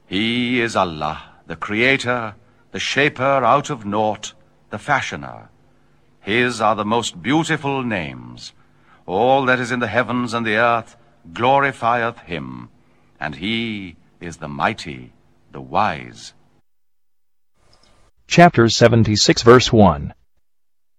He is Allah, the Creator, the Shaper out of naught, the Fashioner. His are the most beautiful names. All that is in the heavens and the earth glorifieth him, and he is the mighty, the wise. Chapter 76, verse 1.